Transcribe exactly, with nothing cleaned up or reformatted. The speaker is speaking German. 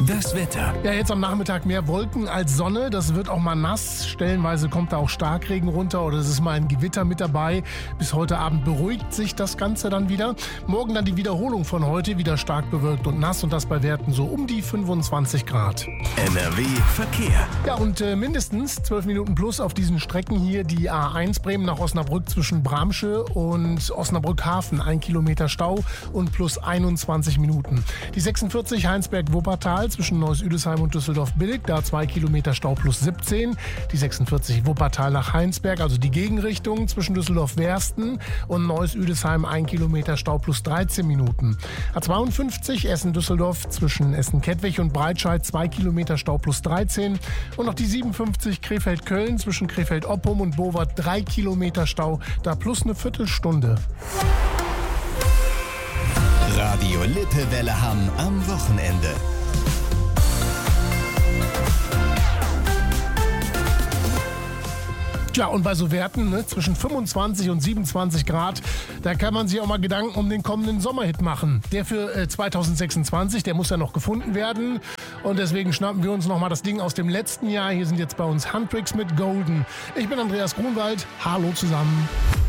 Das Wetter. Ja, jetzt am Nachmittag mehr Wolken als Sonne. Das wird auch mal nass. Stellenweise kommt da auch Starkregen runter oder es ist mal ein Gewitter mit dabei. Bis heute Abend beruhigt sich das Ganze dann wieder. Morgen dann die Wiederholung von heute, wieder stark bewölkt und nass und das bei Werten so um die fünfundzwanzig Grad. N R W Verkehr. Ja, und äh, mindestens zwölf Minuten plus auf diesen Strecken hier. Die A eins Bremen nach Osnabrück zwischen Bramsche und Osnabrück-Hafen. Ein Kilometer Stau und plus einundzwanzig Minuten. Die sechsundvierzig Heinsberg-Wuppertal zwischen Neuss-Üdesheim und Düsseldorf-Billig. Da zwei Kilometer Stau plus siebzehn. Die sechsundvierzig Wuppertal nach Heinsberg, also die Gegenrichtung zwischen Düsseldorf-Wersten und Neuss-Üdesheim. Ein Kilometer Stau plus dreizehn Minuten. A zweiundfünfzig Essen-Düsseldorf zwischen Essen-Kettwig und Breitscheid. zwei Kilometer Stau plus dreizehn. Und noch die siebenundfünfzig Krefeld-Köln zwischen Krefeld-Oppum und Bowart. drei Kilometer Stau, da plus eine Viertelstunde. Radio Lippewelle Hamm am Wochenende. Ja, und bei so Werten ne, zwischen fünfundzwanzig und siebenundzwanzig Grad, da kann man sich auch mal Gedanken um den kommenden Sommerhit machen. Der für äh, zweitausendsechsundzwanzig, der muss ja noch gefunden werden. Und deswegen schnappen wir uns nochmal das Ding aus dem letzten Jahr. Hier sind jetzt bei uns Handtricks mit Golden. Ich bin Andreas Grunwald. Hallo zusammen.